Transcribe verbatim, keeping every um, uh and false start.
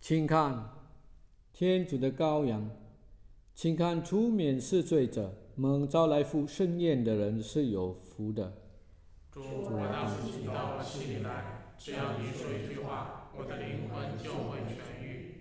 请看，天主的羔羊！请看，出免世罪者，蒙召来赴盛宴的人是有福的。 主，我当时你到我心里来，只要你说一句话，我的灵魂就会痊愈。